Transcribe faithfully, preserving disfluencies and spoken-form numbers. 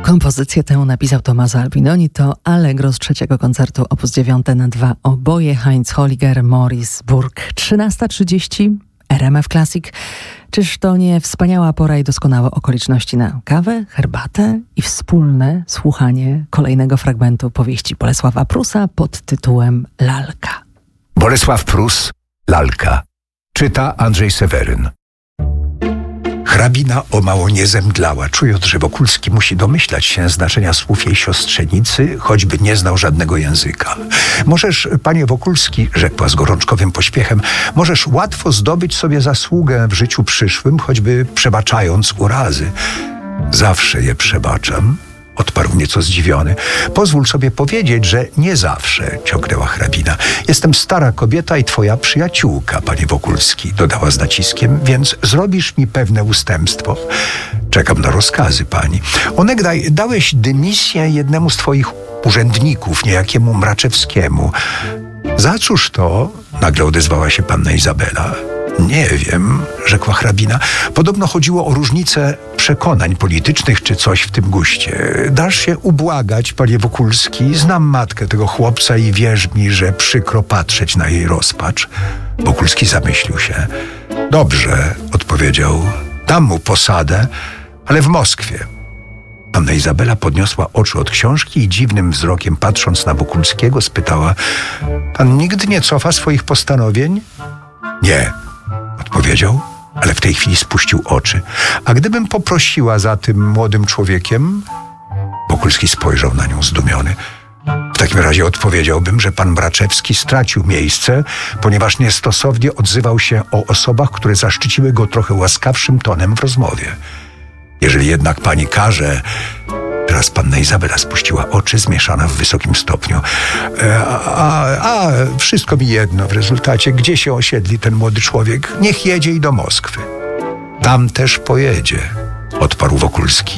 Kompozycję tę napisał Tommaso Albinoni, to Allegro z trzeciego koncertu opus dziewięć na dwa oboje Heinz Holliger, Maurice Burg. trzynasta trzydzieści, R M F Classic. Czyż to nie wspaniała pora i doskonałe okoliczności na kawę, herbatę i wspólne słuchanie kolejnego fragmentu powieści Bolesława Prusa pod tytułem Lalka. Bolesław Prus, Lalka. Czyta Andrzej Seweryn. Hrabina o mało nie zemdlała, czując, że Wokulski musi domyślać się znaczenia słów jej siostrzenicy, choćby nie znał żadnego języka. Możesz, panie Wokulski, rzekła z gorączkowym pośpiechem, możesz łatwo zdobyć sobie zasługę w życiu przyszłym, choćby przebaczając urazy. Zawsze je przebaczam, odparł nieco zdziwiony. Pozwól sobie powiedzieć, że nie zawsze, ciągnęła hrabina. Jestem stara kobieta i twoja przyjaciółka, panie Wokulski, dodała z naciskiem, więc zrobisz mi pewne ustępstwo. Czekam na rozkazy, pani. Onegdaj dałeś dymisję jednemu z twoich urzędników, niejakiemu Mraczewskiemu. Za cóż to? Nagle odezwała się panna Izabela. Nie wiem, rzekła hrabina. Podobno chodziło o różnicę przekonań politycznych czy coś w tym guście. Dasz się ubłagać, panie Wokulski? Znam matkę tego chłopca i wierz mi, że przykro patrzeć na jej rozpacz. Wokulski zamyślił się. Dobrze, odpowiedział. Dam mu posadę, ale w Moskwie. Panna Izabela podniosła oczy od książki i dziwnym wzrokiem patrząc na Wokulskiego spytała: pan nigdy nie cofa swoich postanowień? Nie, odpowiedział, ale w tej chwili spuścił oczy. A gdybym poprosiła za tym młodym człowiekiem? Wokulski spojrzał na nią zdumiony. W takim razie odpowiedziałbym, że pan Mraczewski stracił miejsce, ponieważ niestosownie odzywał się o osobach, które zaszczyciły go trochę łaskawszym tonem w rozmowie. Jeżeli jednak pani każe... Teraz panna Izabela spuściła oczy, zmieszana w wysokim stopniu. A, a, a wszystko mi jedno w rezultacie, gdzie się osiedli ten młody człowiek. Niech jedzie i do Moskwy. Tam też pojedzie, odparł Wokulski.